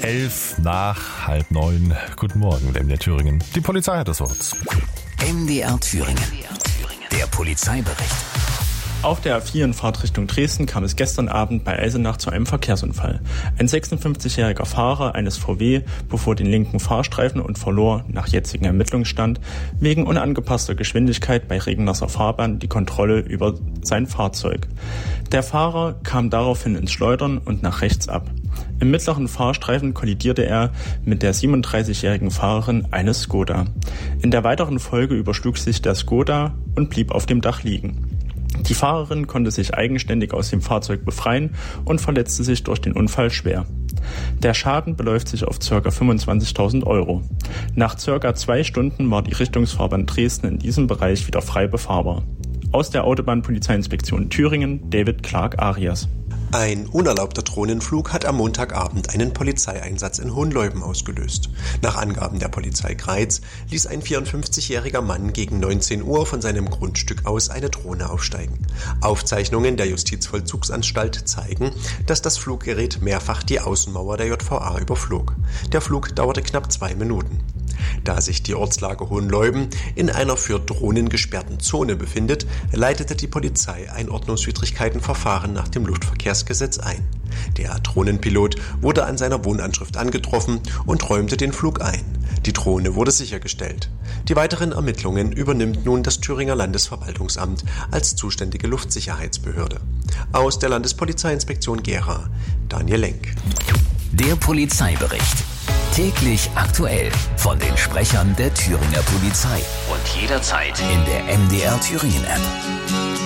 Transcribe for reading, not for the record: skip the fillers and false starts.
8:11. Guten Morgen, MDR Thüringen. Die Polizei hat das Wort. MDR Thüringen. Der Polizeibericht. Auf der A4 in Fahrtrichtung Dresden kam es gestern Abend bei Eisenach zu einem Verkehrsunfall. Ein 56-jähriger Fahrer eines VW befuhr den linken Fahrstreifen und verlor, nach jetzigem Ermittlungsstand, wegen unangepasster Geschwindigkeit bei regennasser Fahrbahn die Kontrolle über sein Fahrzeug. Der Fahrer kam daraufhin ins Schleudern und nach rechts ab. Im mittleren Fahrstreifen kollidierte er mit der 37-jährigen Fahrerin eines Skoda. In der weiteren Folge überschlug sich der Skoda und blieb auf dem Dach liegen. Die Fahrerin konnte sich eigenständig aus dem Fahrzeug befreien und verletzte sich durch den Unfall schwer. Der Schaden beläuft sich auf ca. 25.000 €. Nach ca. 2 Stunden war die Richtungsfahrbahn Dresden in diesem Bereich wieder frei befahrbar. Aus der Autobahnpolizeiinspektion Thüringen, David Clark Arias. Ein unerlaubter Drohnenflug hat am Montagabend einen Polizeieinsatz in Hohenleuben ausgelöst. Nach Angaben der Polizei Greiz ließ ein 54-jähriger Mann gegen 19 Uhr von seinem Grundstück aus eine Drohne aufsteigen. Aufzeichnungen der Justizvollzugsanstalt zeigen, dass das Fluggerät mehrfach die Außenmauer der JVA überflog. Der Flug dauerte knapp 2 Minuten. Da sich die Ortslage Hohenleuben in einer für Drohnen gesperrten Zone befindet, leitete die Polizei ein Ordnungswidrigkeitenverfahren nach dem Luftverkehrsgesetz ein. Der Drohnenpilot wurde an seiner Wohnanschrift angetroffen und räumte den Flug ein. Die Drohne wurde sichergestellt. Die weiteren Ermittlungen übernimmt nun das Thüringer Landesverwaltungsamt als zuständige Luftsicherheitsbehörde. Aus der Landespolizeiinspektion Gera, Daniel Lenk. Der Polizeibericht. Täglich aktuell von den Sprechern der Thüringer Polizei und jederzeit in der MDR Thüringen App.